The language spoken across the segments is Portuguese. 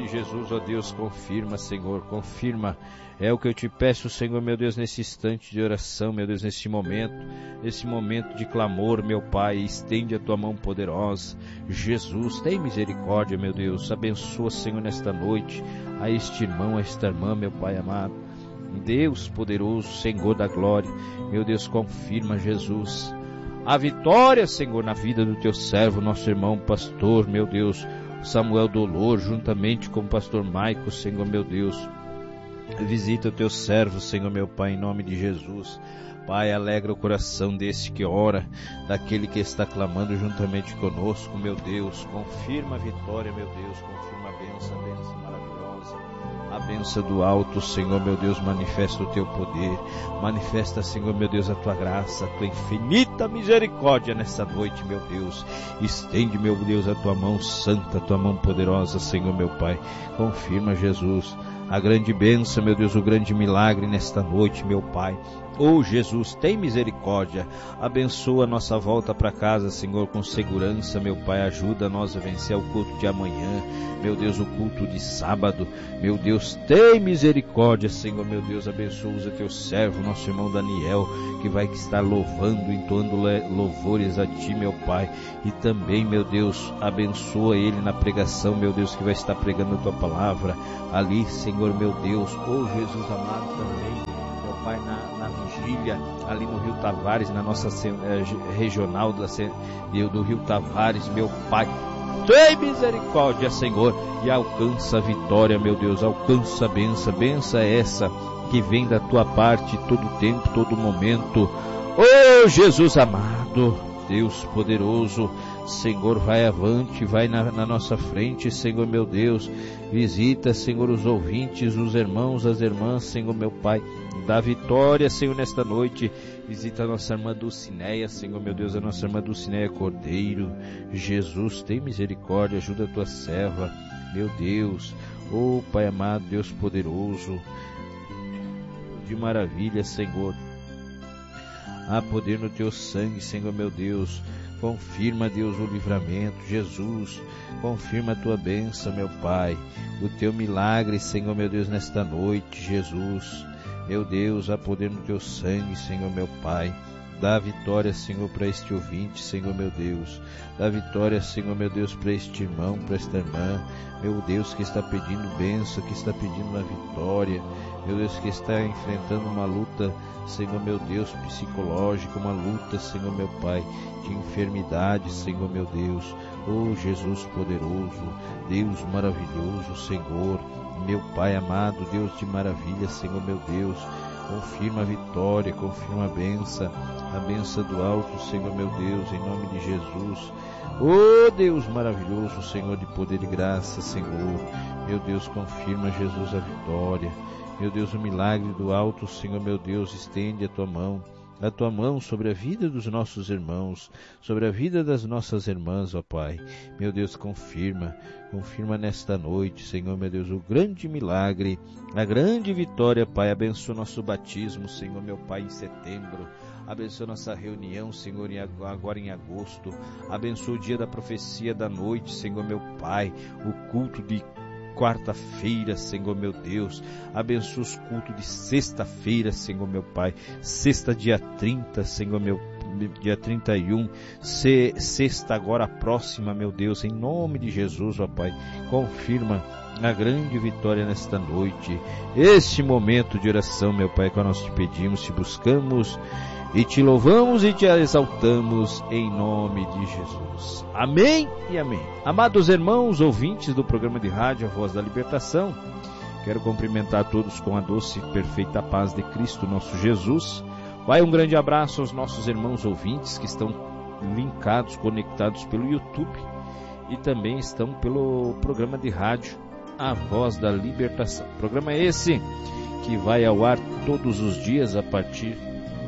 de Jesus, ó Deus, confirma, Senhor, confirma. É o que eu te peço, Senhor, meu Deus, nesse instante de oração, meu Deus, nesse momento de clamor, meu Pai, estende a tua mão poderosa. Jesus, tem misericórdia, meu Deus, abençoa, Senhor, nesta noite, a este irmão, a esta irmã, meu Pai amado. Deus poderoso, Senhor da glória, meu Deus, confirma, Jesus, a vitória, Senhor, na vida do teu servo, nosso irmão pastor, meu Deus, Samuel Dolor, juntamente com o pastor Maico, Senhor, meu Deus. Visita o teu servo, Senhor, meu Pai, em nome de Jesus. Pai, alegra o coração desse que ora, daquele que está clamando juntamente conosco, meu Deus. Confirma a vitória, meu Deus, confirma a bênção maravilhosa. A bênção do alto, Senhor, meu Deus, manifesta o teu poder. Manifesta, Senhor, meu Deus, a tua graça, a tua infinita misericórdia nessa noite, meu Deus. Estende, meu Deus, a tua mão santa, a tua mão poderosa, Senhor, meu Pai. Confirma, Jesus, a grande bênção, meu Deus, o grande milagre nesta noite, meu Pai. Oh, Jesus, tem misericórdia, abençoa a nossa volta para casa, Senhor, com segurança, meu Pai, ajuda nós a vencer o culto de amanhã, meu Deus, o culto de sábado, meu Deus, tem misericórdia, Senhor, meu Deus, abençoa o teu servo, nosso irmão Daniel, que vai estar louvando, entoando louvores a Ti, meu Pai, e também, meu Deus, abençoa ele na pregação, meu Deus, que vai estar pregando a Tua palavra, ali, Senhor, meu Deus, oh, Jesus amado também, Pai, na vigília, ali no Rio Tavares, na nossa regional do Rio Tavares, meu Pai, tem misericórdia, Senhor, e alcança a vitória, meu Deus, alcança a benção essa que vem da Tua parte todo tempo, todo momento. Oh, Jesus amado, Deus poderoso, Senhor, vai avante, vai na nossa frente, Senhor, meu Deus, visita, Senhor, os ouvintes, os irmãos, as irmãs, Senhor, meu Pai, dá vitória, Senhor, nesta noite, visita a nossa irmã Dulcineia, Senhor, meu Deus, a nossa irmã Dulcineia Cordeiro, Jesus, tem misericórdia, ajuda a tua serva, meu Deus, oh, Pai amado, Deus poderoso, de maravilha, Senhor, há poder no teu sangue, Senhor, meu Deus, confirma, Deus, o livramento, Jesus, confirma a tua bênção, meu Pai, o teu milagre, Senhor, meu Deus, nesta noite, Jesus, meu Deus, há poder no teu sangue, Senhor, meu Pai, dá vitória, Senhor, para este ouvinte, Senhor, meu Deus, dá vitória, Senhor, meu Deus, para este irmão, para esta irmã, meu Deus, que está pedindo bênção, que está pedindo uma vitória, meu Deus, que está enfrentando uma luta, Senhor, meu Deus, psicológica, uma luta, Senhor, meu Pai, de enfermidade, Senhor, meu Deus, oh, Jesus poderoso, Deus maravilhoso, Senhor, meu Pai amado, Deus de maravilha, Senhor, meu Deus, confirma a vitória, confirma a benção do alto, Senhor, meu Deus, em nome de Jesus, oh, Deus maravilhoso, Senhor, de poder e graça, Senhor, meu Deus, confirma, Jesus, a vitória, meu Deus, o milagre do alto, Senhor, meu Deus, estende a tua mão sobre a vida dos nossos irmãos, sobre a vida das nossas irmãs, ó Pai. Meu Deus, confirma nesta noite, Senhor, meu Deus, o grande milagre, a grande vitória, Pai. Abençoa nosso batismo, Senhor, meu Pai, em setembro. Abençoa nossa reunião, Senhor, agora em agosto. Abençoa o dia da profecia da noite, Senhor, meu Pai, o culto de quarta-feira, Senhor, meu Deus, abençoa os cultos de sexta-feira, Senhor, meu Pai, sexta dia 30, Senhor, dia 31, sexta agora próxima, meu Deus, em nome de Jesus, ó Pai, confirma a grande vitória nesta noite, este momento de oração, meu Pai, que nós te pedimos, te buscamos, e te louvamos e te exaltamos em nome de Jesus. Amém e amém. Amados irmãos, ouvintes do programa de rádio A Voz da Libertação, quero cumprimentar a todos com a doce e perfeita paz de Cristo nosso Jesus. Vai um grande abraço aos nossos irmãos ouvintes que estão linkados, conectados pelo YouTube e também estão pelo programa de rádio A Voz da Libertação. Programa esse que vai ao ar todos os dias a partir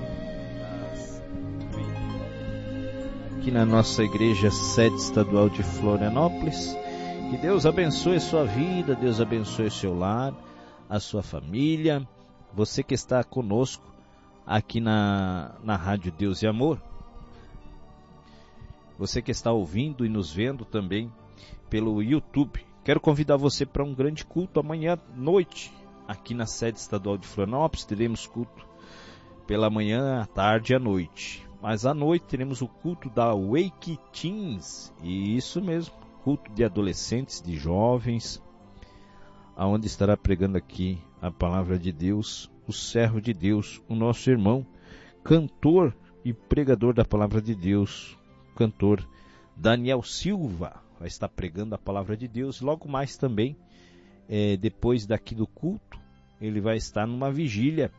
aqui na nossa igreja sede estadual de Florianópolis. Que Deus abençoe a sua vida, Deus abençoe o seu lar, a sua família, você que está conosco aqui na Rádio Deus e Amor, você que está ouvindo e nos vendo também pelo YouTube. Quero convidar você para um grande culto amanhã à noite, aqui na sede estadual de Florianópolis. Teremos culto pela manhã, à tarde e à noite. Mas à noite teremos o culto da Wake Teens, e isso mesmo, culto de adolescentes, de jovens, aonde estará pregando aqui a palavra de Deus, o servo de Deus, o nosso irmão, cantor e pregador da palavra de Deus, cantor Daniel Silva, vai estar pregando a palavra de Deus. Logo mais também, depois daqui do culto, ele vai estar numa vigília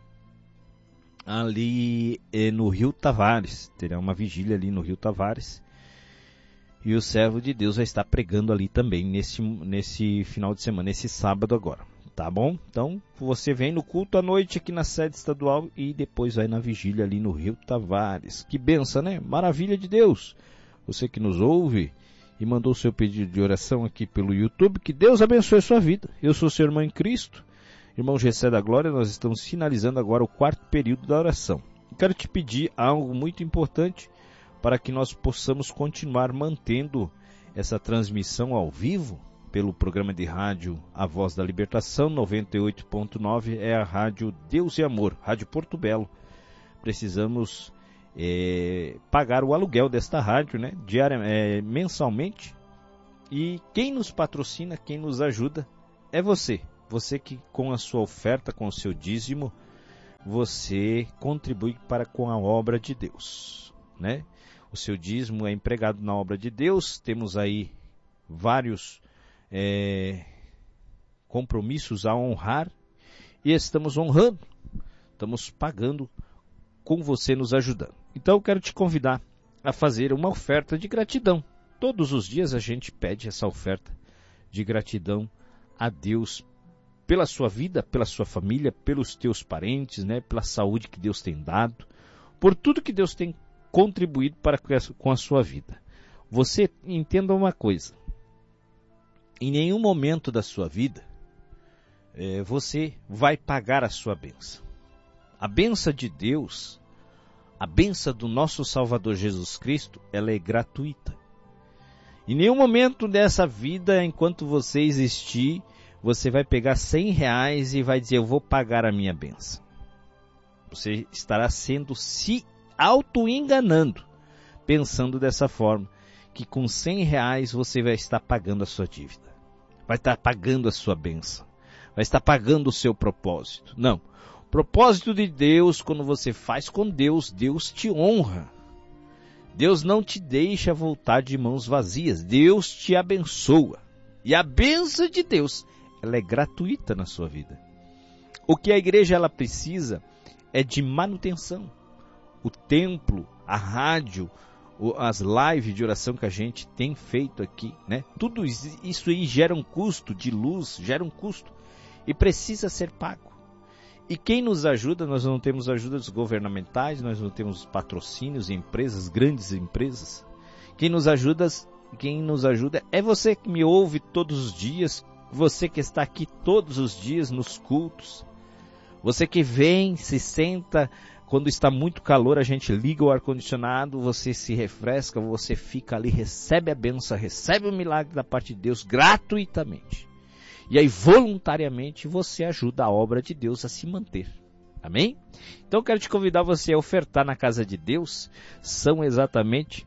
ali no Rio Tavares. Terá uma vigília ali no Rio Tavares. E o servo de Deus vai estar pregando ali também nesse final de semana, nesse sábado agora. Tá bom? Então você vem no culto à noite aqui na sede estadual e depois vai na vigília ali no Rio Tavares. Que benção, né? Maravilha de Deus. Você que nos ouve e mandou seu pedido de oração aqui pelo YouTube, que Deus abençoe a sua vida. Eu sou seu irmão em Cristo, irmão Gessé da Glória. Nós estamos finalizando agora o 4º período da oração. Quero te pedir algo muito importante para que nós possamos continuar mantendo essa transmissão ao vivo pelo programa de rádio A Voz da Libertação, 98.9, é a rádio Deus e Amor, Rádio Porto Belo. Precisamos pagar o aluguel desta rádio, né, mensalmente. E quem nos patrocina, quem nos ajuda, é você. Você que com a sua oferta, com o seu dízimo, você contribui com a obra de Deus, né? O seu dízimo é empregado na obra de Deus. Temos aí vários compromissos a honrar e estamos honrando, estamos pagando com você nos ajudando. Então eu quero te convidar a fazer uma oferta de gratidão. Todos os dias a gente pede essa oferta de gratidão a Deus pela sua vida, pela sua família, pelos teus parentes, né? Pela saúde que Deus tem dado, por tudo que Deus tem contribuído com a sua vida. Você entenda uma coisa: em nenhum momento da sua vida você vai pagar a sua bênção. A bênção de Deus, a bênção do nosso Salvador Jesus Cristo, ela é gratuita. Em nenhum momento dessa vida, enquanto você existir, você vai pegar R$100 e vai dizer: eu vou pagar a minha bênção. Você estará se auto-enganando, pensando dessa forma, que com R$100 você vai estar pagando a sua dívida, vai estar pagando a sua bênção, vai estar pagando o seu propósito. Não. O propósito de Deus, quando você faz com Deus, Deus te honra. Deus não te deixa voltar de mãos vazias. Deus te abençoa. E a bênção de Deus, ela é gratuita na sua vida. O que a igreja ela precisa é de manutenção. O templo, a rádio, as lives de oração que a gente tem feito aqui, né? Tudo isso aí gera um custo de luz, gera um custo e precisa ser pago. E quem nos ajuda, nós não temos ajudas governamentais, nós não temos patrocínios, empresas, grandes empresas. Quem nos ajuda é você que me ouve todos os dias, você que está aqui todos os dias nos cultos, você que vem, se senta. Quando está muito calor, a gente liga o ar-condicionado, você se refresca, você fica ali, recebe a bênção, recebe o milagre da parte de Deus gratuitamente. E aí, voluntariamente, você ajuda a obra de Deus a se manter. Amém? Então, eu quero te convidar você a ofertar na casa de Deus. São exatamente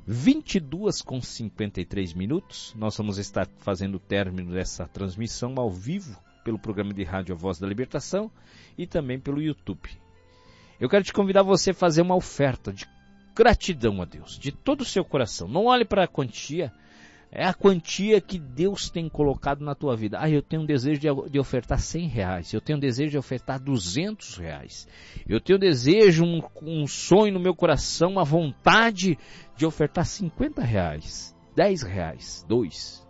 22h53. Nós vamos estar fazendo o término dessa transmissão ao vivo pelo programa de rádio A Voz da Libertação e também pelo YouTube. Eu quero te convidar você a fazer uma oferta de gratidão a Deus, de todo o seu coração. Não olhe para a quantia, é a quantia que Deus tem colocado na tua vida. Eu tenho um desejo de ofertar R$100, eu tenho um desejo de ofertar R$200, eu tenho um desejo, um sonho no meu coração, uma vontade de ofertar R$50, R$10, R$2.000,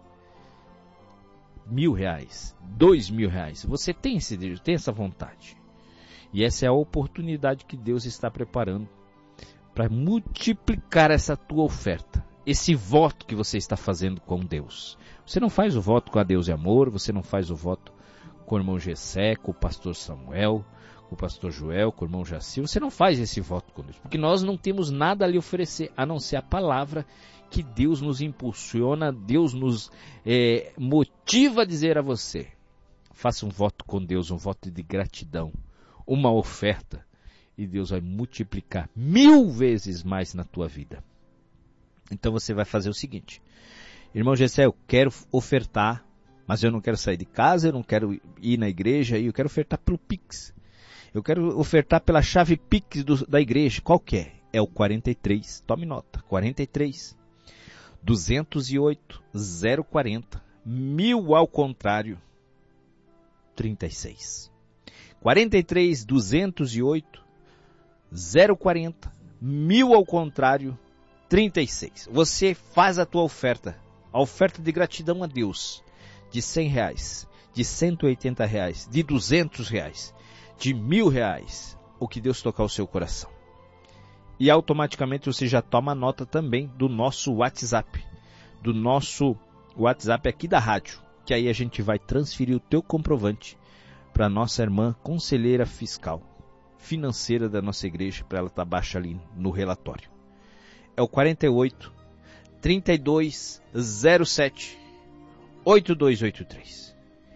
R$1.000, R$2.000. Você tem esse desejo, tem essa vontade. E essa é a oportunidade que Deus está preparando para multiplicar essa tua oferta, esse voto que você está fazendo com Deus. Você não faz o voto com a Deus e Amor, você não faz o voto com o irmão Gessé, com o pastor Samuel, com o pastor Joel, com o irmão Jaci. Você não faz esse voto com Deus, porque nós não temos nada a lhe oferecer, a não ser a palavra que Deus nos impulsiona, Deus nos motiva a dizer a você. Faça um voto com Deus, um voto de gratidão, uma oferta, e Deus vai multiplicar 1000 vezes mais na tua vida. Então você vai fazer o seguinte: irmão Gessé, eu quero ofertar, mas eu não quero sair de casa, eu não quero ir na igreja, eu quero ofertar pelo Pix. Eu quero ofertar pela chave Pix da igreja. Qual que é? É o 43, tome nota, 43, 208, 040, 1000 ao contrário, 36. 43, 208, 040, 1000 ao contrário, 36. Você faz a tua oferta, a oferta de gratidão a Deus, de R$100, de R$180, de R$200, de R$1.000, o que Deus tocar o seu coração. E automaticamente você já toma nota também do nosso WhatsApp, aqui da rádio, que aí a gente vai transferir o teu comprovante para a nossa irmã conselheira fiscal, financeira da nossa igreja, para ela estar baixa ali no relatório. É o 48 32 07 8283.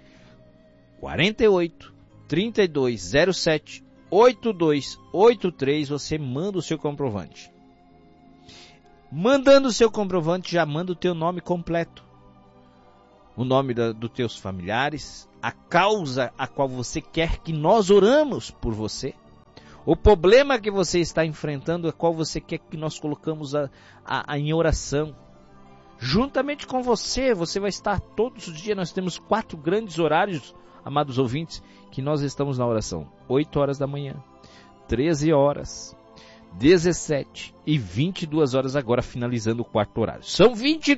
48 32 07 8283, você manda o seu comprovante. Mandando o seu comprovante, já manda o teu nome completo. O nome dos teus familiares, a causa a qual você quer que nós oramos por você, o problema que você está enfrentando, a qual você quer que nós colocamos em oração. Juntamente com você vai estar todos os dias. Nós temos 4 grandes horários, amados ouvintes, que nós estamos na oração. 8 horas da manhã, 13 horas, 17 e 22 horas agora, finalizando o 4º horário. São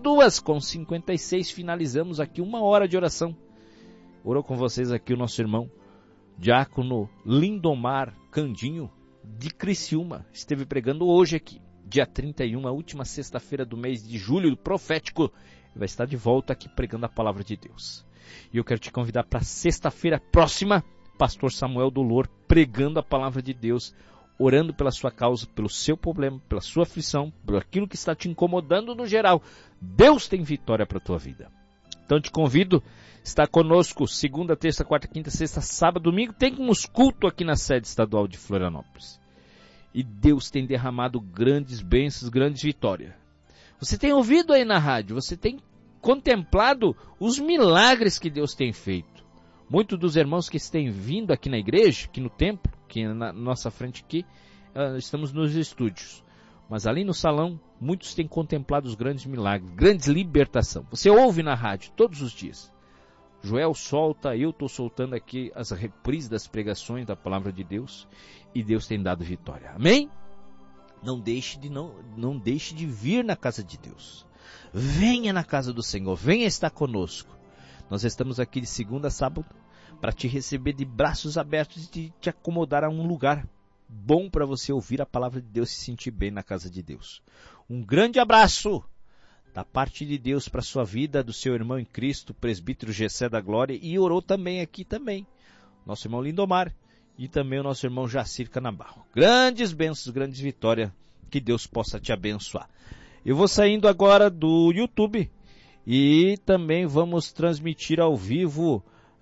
22h56, finalizamos aqui 1 hora de oração. Orou com vocês aqui o nosso irmão Diácono Lindomar Candinho, de Criciúma. Esteve pregando hoje aqui, dia 31, a última sexta-feira do mês de julho, profético. Vai estar de volta aqui pregando a palavra de Deus. E eu quero te convidar para sexta-feira próxima, Pastor Samuel Dolor, pregando a palavra de Deus, orando pela sua causa, pelo seu problema, pela sua aflição, por aquilo que está te incomodando no geral. Deus tem vitória para a tua vida. Então te convido, está conosco segunda, terça, quarta, quinta, sexta, sábado, domingo. Temos culto aqui na sede estadual de Florianópolis. E Deus tem derramado grandes bênçãos, grandes vitórias. Você tem ouvido aí na rádio, você tem contemplado os milagres que Deus tem feito. Muitos dos irmãos que têm vindo aqui na igreja, aqui no templo, que na nossa frente aqui, estamos nos estúdios. Mas ali no salão, muitos têm contemplado os grandes milagres, grandes libertação. Você ouve na rádio todos os dias. Joel solta, eu estou soltando aqui as reprises das pregações da palavra de Deus. E Deus tem dado vitória. Amém? Não deixe de vir na casa de Deus. Venha na casa do Senhor, venha estar conosco. Nós estamos aqui de segunda a sábado para te receber de braços abertos e te acomodar a um lugar bom para você ouvir a palavra de Deus e se sentir bem na casa de Deus. Um grande abraço da parte de Deus para a sua vida, do seu irmão em Cristo, presbítero Gessé da Glória, e orou também aqui também, nosso irmão Lindomar, e também o nosso irmão Jacir Canabarro. Grandes bênçãos, grandes vitórias, que Deus possa te abençoar. Eu vou saindo agora do YouTube e também vamos transmitir ao vivo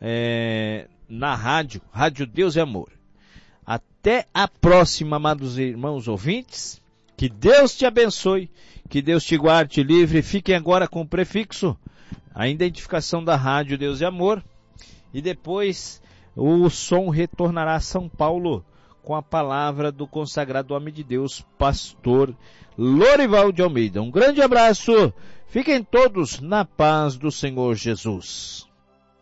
na rádio Deus e Amor. Até a próxima, amados irmãos ouvintes. Que Deus te abençoe, que Deus te guarde, te livre. Fiquem agora com o prefixo, a identificação da rádio Deus e Amor. E depois o som retornará a São Paulo com a palavra do consagrado homem de Deus, pastor Lorival de Almeida. Um grande abraço, fiquem todos na paz do Senhor Jesus.